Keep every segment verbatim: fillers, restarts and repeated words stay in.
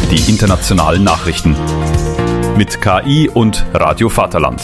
Die internationalen Nachrichten mit K I und Radio Vaterland.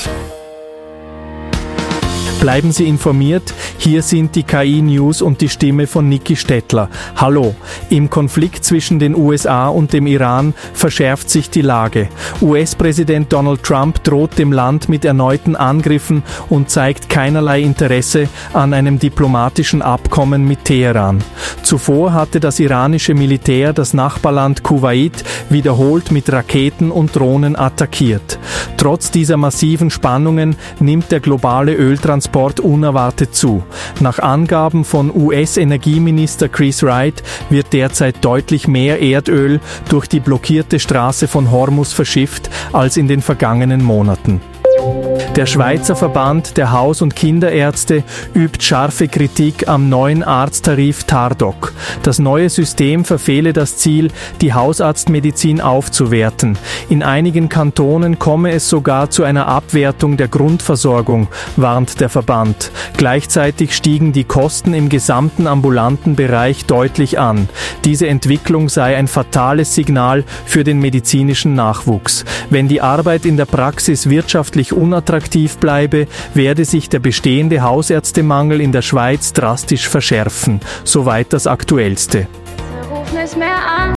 Bleiben Sie informiert, hier sind die K I-News und die Stimme von Niki Stettler. Hallo, im Konflikt zwischen den U S A und dem Iran verschärft sich die Lage. U S-Präsident Donald Trump droht dem Land mit erneuten Angriffen und zeigt keinerlei Interesse an einem diplomatischen Abkommen mit Teheran. Zuvor hatte das iranische Militär das Nachbarland Kuwait wiederholt mit Raketen und Drohnen attackiert. Trotz dieser massiven Spannungen nimmt der globale Öltransport unerwartet zu. Nach Angaben von U S-Energieminister Chris Wright wird derzeit deutlich mehr Erdöl durch die blockierte Straße von Hormuz verschifft als in den vergangenen Monaten. Der Schweizer Verband der Haus- und Kinderärzte übt scharfe Kritik am neuen Arzttarif Tardoc. Das neue System verfehle das Ziel, die Hausarztmedizin aufzuwerten. In einigen Kantonen komme es sogar zu einer Abwertung der Grundversorgung, warnt der Verband. Gleichzeitig stiegen die Kosten im gesamten ambulanten Bereich deutlich an. Diese Entwicklung sei ein fatales Signal für den medizinischen Nachwuchs. Wenn die Arbeit in der Praxis wirtschaftlich unattraktiv bleibe, werde sich der bestehende Hausärztemangel in der Schweiz drastisch verschärfen. Soweit das Aktuellste. Sie rufen es mehr an.